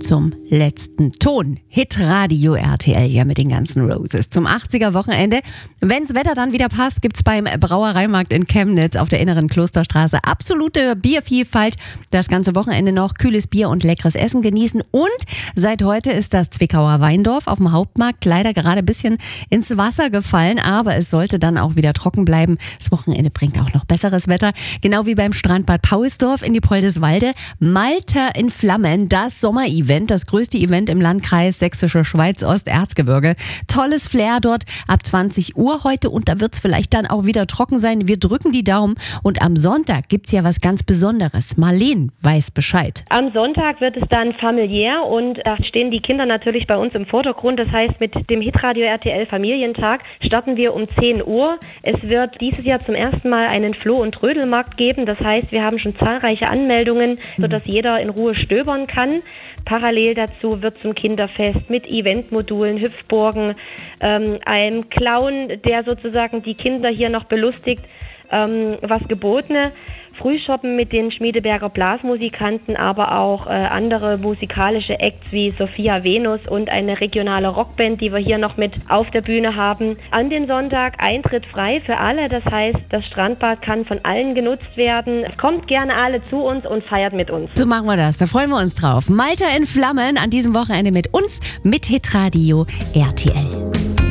zum letzten Ton. Hitradio RTL hier mit den ganzen Roses. Zum 80er-Wochenende. Wenn's Wetter dann wieder passt, gibt's beim Brauereimarkt in Chemnitz auf der inneren Klosterstraße absolute Biervielfalt. Das ganze Wochenende noch kühles Bier und leckeres Essen genießen. Und seit heute ist das Zwickauer Weindorf auf dem Hauptmarkt leider gerade ein bisschen ins Wasser gefallen. Aber es sollte dann auch wieder trocken bleiben. Das Wochenende bringt auch noch besseres Wetter. Genau wie beim Strandbad Paulsdorf in Diepoldeswalde. Malta in Flammen, das Sommerevent, das größte Event im Landkreis Sächsische Schweiz-Ost-Erzgebirge. Tolles Flair dort ab 20 Uhr heute und da wird es vielleicht dann auch wieder trocken sein. Wir drücken die Daumen und am Sonntag gibt es ja was ganz Besonderes. Marleen weiß Bescheid. Am Sonntag wird es dann familiär und da stehen die Kinder natürlich bei uns im Vordergrund. Das heißt, mit dem Hitradio RTL Familientag starten wir um 10 Uhr. Es wird dieses Jahr zum ersten Mal einen Floh- und Trödelmarkt geben. Das heißt, wir haben schon zahlreiche Anmeldungen, sodass jeder in Ruhe stöbern kann. Parallel dazu wird zum Kinderfest mit Eventmodulen, Hüpfburgen, einem Clown, der sozusagen die Kinder hier noch belustigt, was gebotene. Frühshoppen mit den Schmiedeberger Blasmusikanten, aber auch andere musikalische Acts wie Sophia Venus und eine regionale Rockband, die wir hier noch mit auf der Bühne haben. An den Sonntag Eintritt frei für alle, das heißt, das Strandbad kann von allen genutzt werden. Kommt gerne alle zu uns und feiert mit uns. So machen wir das, da freuen wir uns drauf. Malta in Flammen an diesem Wochenende mit uns, mit Hitradio RTL.